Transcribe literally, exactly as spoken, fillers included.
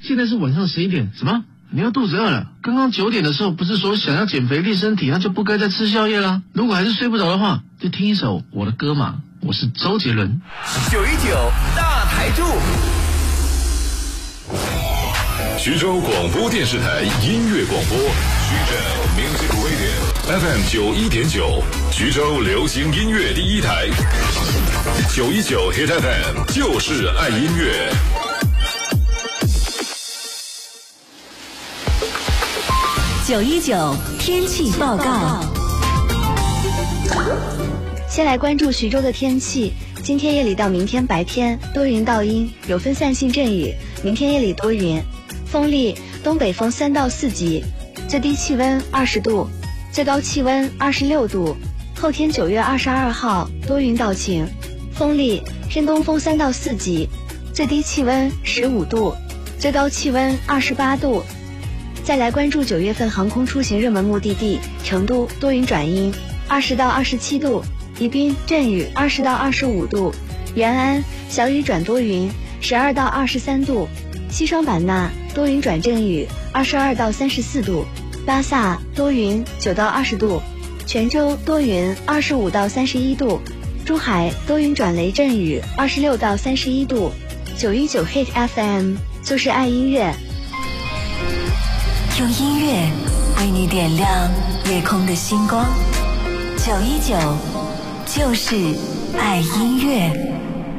现在是晚上十一点，什么？你要肚子饿了？刚刚九点的时候不是说想要减肥练身体，那就不该再吃宵夜啦。如果还是睡不着的话，就听一首我的歌嘛。我是周杰伦。 九一九大台柱。 徐州广播电视台音乐广播，徐州 Music Radio F M 九一点九，徐州流行音乐第一台。九一九 Hit F M 就是爱音乐。 九一九天气报告。 先来关注徐州的天气。今天夜里到明天白天多云到阴，有分散性阵雨。明天夜里多云，风力东北风三到四级，最低气温二十度，最高气温二十六度。后天九月二十二号多云到晴，风力偏东风三到四级，最低气温十五度，最高气温二十八度。再来关注九月份航空出行热门目的地，成都多云转阴，二十到二十七度；宜宾阵雨，二十到二十五度；元安小雨转多云，十二到二十三度；西双版纳多云转阵雨，二十二到三十四度；拉萨多云，九到二十度；泉州多云，二十五到三十一度；珠海多云转雷阵雨，二十六到三十一度。九一九 Hit F M 就是爱音乐。 用音乐为你点亮夜空的星光，九一九就是爱音乐。